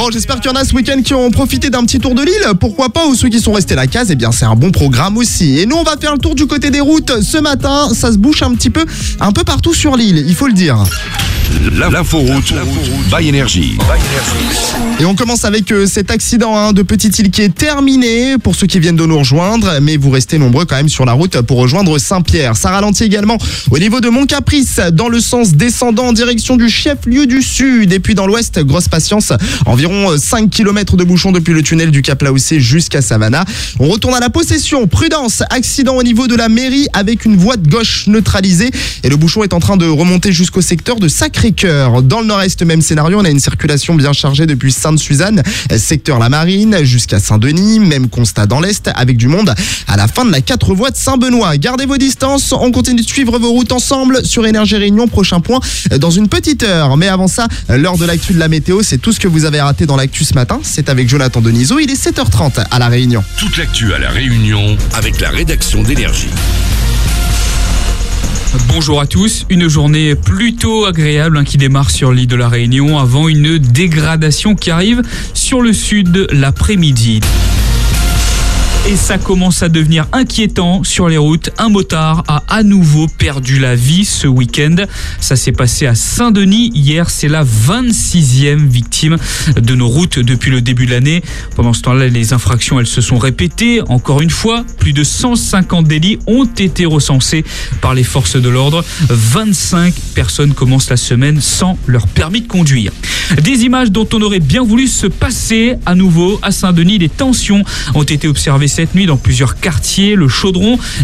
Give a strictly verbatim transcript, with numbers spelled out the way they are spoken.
Bon, j'espère qu'il y en a ce week-end qui ont profité d'un petit tour de l'île. Pourquoi pas, ou ceux qui sont restés à la case, eh bien c'est un bon programme aussi. Et nous, on va faire le tour du côté des routes. Ce matin, ça se bouge un petit peu, un peu partout sur l'île, il faut le dire. L'inforoute by Énergie. Et on commence avec euh, cet accident hein, de Petite Île qui est terminé pour ceux qui viennent de nous rejoindre, mais vous restez nombreux quand même sur la route pour rejoindre Saint-Pierre. Ça ralentit également au niveau de Mont-Caprice dans le sens descendant en direction du chef-lieu du Sud. Et puis dans l'Ouest, grosse patience, environ cinq kilomètres de bouchons depuis le tunnel du Cap Laossé jusqu'à Savannah. On retourne à la Possession. Prudence, accident au niveau de la mairie avec une voie de gauche neutralisée et le bouchon est en train de remonter jusqu'au secteur de Sacré-Cœur. Dans le Nord-Est, même scénario, on a une circulation bien chargée depuis Sainte-Suzanne, secteur La Marine, jusqu'à Saint-Denis. Même constat dans l'Est, avec du monde à la fin de la quatre voies de Saint-Benoît. Gardez vos distances, on continue de suivre vos routes ensemble sur Énergie Réunion. Prochain point dans une petite heure. Mais avant ça, l'heure de l'actu de la météo, c'est tout ce que vous avez raté dans l'actu ce matin. C'est avec Jonathan Denisot, il est sept heures trente à La Réunion. Toute l'actu à La Réunion avec la rédaction d'Énergie. Bonjour à tous, une journée plutôt agréable hein, qui démarre sur l'île de la Réunion avant une dégradation qui arrive sur le sud l'après-midi. Et ça commence à devenir inquiétant sur les routes. Un motard a à nouveau perdu la vie ce week-end. Ça s'est passé à Saint-Denis hier. C'est la vingt-sixième victime de nos routes depuis le début de l'année. Pendant ce temps-là, les infractions, elles se sont répétées. Encore une fois, plus de cent cinquante délits ont été recensés par les forces de l'ordre. vingt-cinq personnes commencent la semaine sans leur permis de conduire. Des images dont on aurait bien voulu se passer à nouveau à Saint-Denis. Les tensions ont été observées cette nuit dans plusieurs quartiers. Le Chaudron